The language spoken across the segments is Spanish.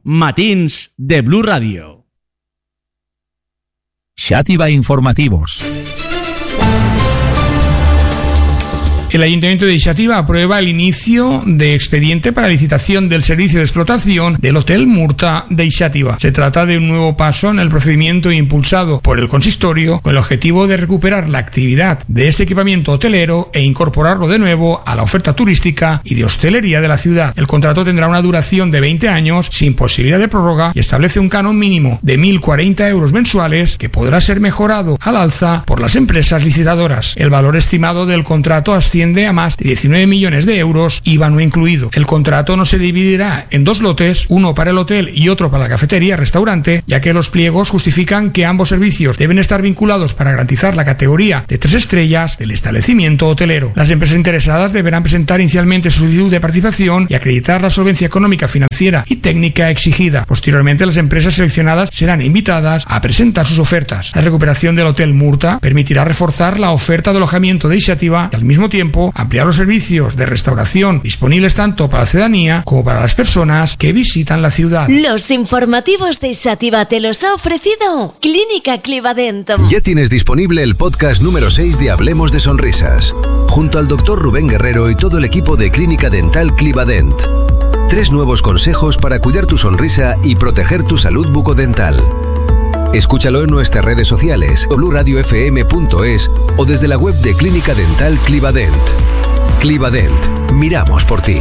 Matins de Blu Radio. Xàtiva Informativos. El Ayuntamiento de Xàtiva aprueba el inicio de expediente para licitación del servicio de explotación del Hotel Murta de Xàtiva. Se trata de un nuevo paso en el procedimiento impulsado por el consistorio con el objetivo de recuperar la actividad de este equipamiento hotelero e incorporarlo de nuevo a la oferta turística y de hostelería de la ciudad. El contrato tendrá una duración de 20 años sin posibilidad de prórroga y establece un canon mínimo de 1.040 euros mensuales que podrá ser mejorado al alza por las empresas licitadoras. El valor estimado del contrato asciende a más de 19 millones de euros, IVA no incluido. El contrato no se dividirá en dos lotes, uno para el hotel y otro para la cafetería-restaurante, ya que los pliegos justifican que ambos servicios deben estar vinculados para garantizar la categoría de 3 estrellas del establecimiento hotelero. Las empresas interesadas deberán presentar inicialmente su solicitud de participación y acreditar la solvencia económica, financiera y técnica exigida. Posteriormente, las empresas seleccionadas serán invitadas a presentar sus ofertas. La recuperación del Hotel Murta permitirá reforzar la oferta de alojamiento de Xàtiva y al mismo tiempo ampliar los servicios de restauración disponibles tanto para la ciudadanía como para las personas que visitan la ciudad. Los informativos de Xàtiva te los ha ofrecido Clínica Clivadent. Ya tienes disponible el podcast número 6 de Hablemos de Sonrisas, junto al doctor Rubén Guerrero y todo el equipo de Clínica Dental Clivadent. 3 nuevos consejos para cuidar tu sonrisa y proteger tu salud bucodental. Escúchalo en nuestras redes sociales, bluradiofm.es o desde la web de Clínica Dental Clivadent. Clivadent, miramos por ti.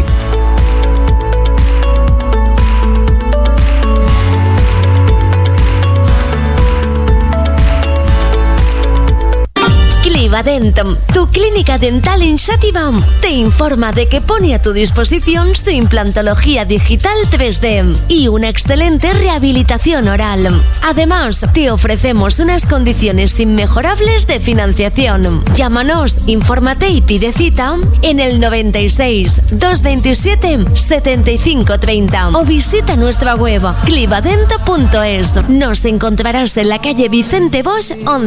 Clivadent, tu clínica dental en Xàtiva, te informa de que pone a tu disposición su implantología digital 3D y una excelente rehabilitación oral. Además, te ofrecemos unas condiciones inmejorables de financiación. Llámanos, infórmate y pide cita en el 96 227 75 30 o visita nuestra web clivadent.es. Nos encontrarás en la calle Vicente Bosch 11.